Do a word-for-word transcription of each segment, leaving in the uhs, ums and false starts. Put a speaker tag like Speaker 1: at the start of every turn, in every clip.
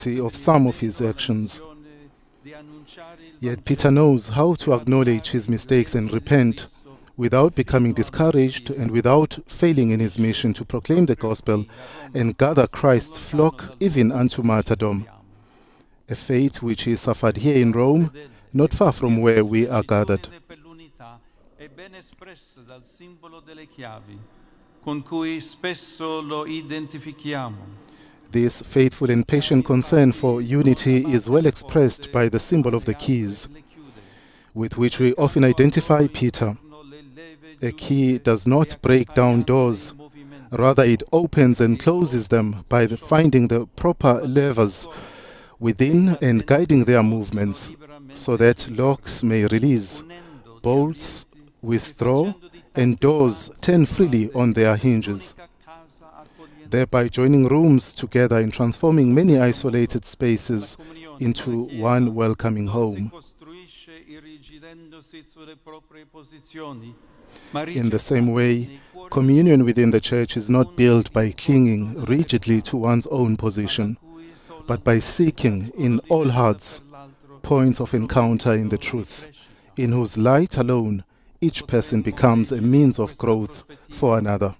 Speaker 1: of some of his actions. Yet Peter knows how to acknowledge his mistakes and repent without becoming discouraged and without failing in his mission to proclaim the gospel and gather Christ's flock even unto martyrdom, a fate which he suffered here in Rome, not far from where we are gathered. This faithful and patient concern for unity is well expressed by the symbol of the keys, with which we often identify Peter. A key does not break down doors, rather it opens and closes them by the finding the proper levers within and guiding their movements, so that locks may release, bolts withdraw, and doors turn freely on their hinges, thereby joining rooms together and transforming many isolated spaces into one welcoming home. In the same way, communion within the church is not built by clinging rigidly to one's own position, but by seeking in all hearts points of encounter in the truth, in whose light alone each person becomes a means of growth for another.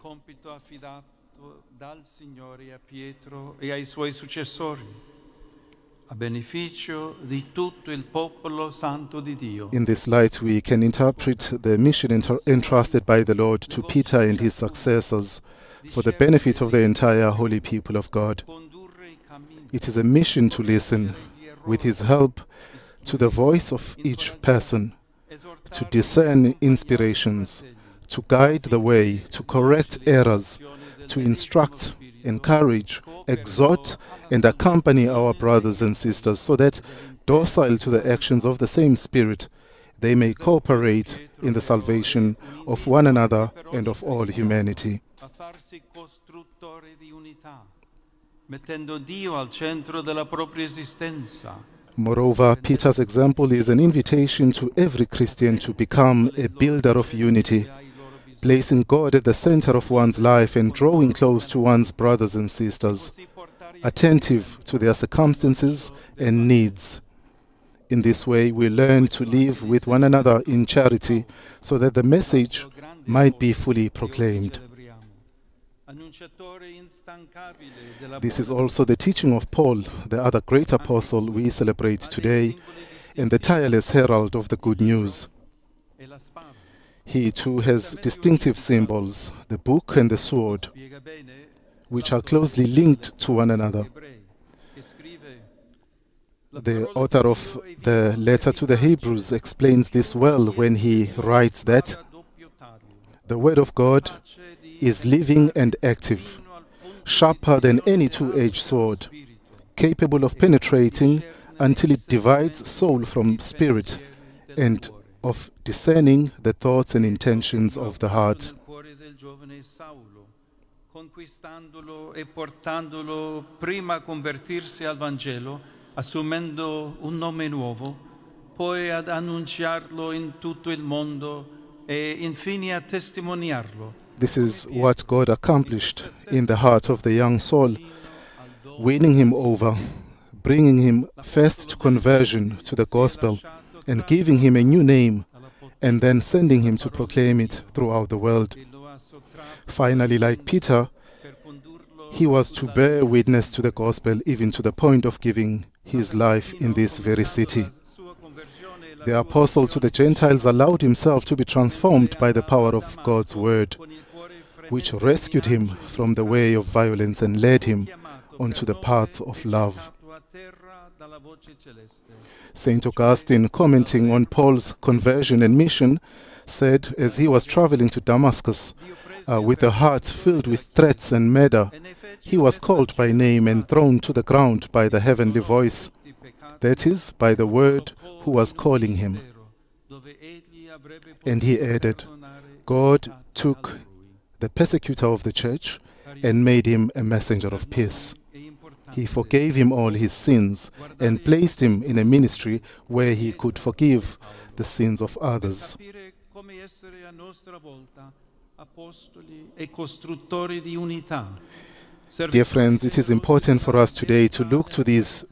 Speaker 1: In this light, we can interpret the mission entrusted by the Lord to Peter and his successors for the benefit of the entire holy people of God. It is a mission to listen, with his help, to the voice of each person, to discern inspirations, to guide the way, to correct errors, to instruct, encourage, exhort, and accompany our brothers and sisters so that, docile to the actions of the same Spirit, they may cooperate in the salvation of one another and of all humanity. Moreover, Peter's example is an invitation to every Christian to become a builder of unity, placing God at the center of one's life and drawing close to one's brothers and sisters, attentive to their circumstances and needs. In this way, we learn to live with one another in charity so that the message might be fully proclaimed. This is also the teaching of Paul, the other great apostle we celebrate today, and the tireless herald of the good news. He too has distinctive symbols, the book and the sword, which are closely linked to one another. The author of the letter to the Hebrews explains this well when he writes that the word of God is living and active, sharper than any two-edged sword, capable of penetrating until it divides soul from spirit, and of discerning the thoughts and intentions of the heart.
Speaker 2: Conquistandolo e portandolo prima a convertirsi al Vangelo, assumendo un nome nuovo, poi ad annunciarlo in tutto il mondo e infine a testimoniarlo.
Speaker 1: This is what God accomplished in the heart of the young Saul, winning him over, bringing him first to conversion to the gospel, and giving him a new name, and then sending him to proclaim it throughout the world. Finally, like Peter, he was to bear witness to the gospel even to the point of giving his life in this very city. The apostle to the Gentiles allowed himself to be transformed by the power of God's word, which rescued him from the way of violence and led him onto the path of love. Saint Augustine, commenting on Paul's conversion and mission, said as he was traveling to Damascus, uh, with a heart filled with threats and murder, he was called by name and thrown to the ground by the heavenly voice, that is, by the word who was calling him. And he added, God took the persecutor of the church and made him a messenger of peace. He forgave him all his sins and placed him in a ministry where he could forgive the sins of others. Dear friends, it is important for us today to look to these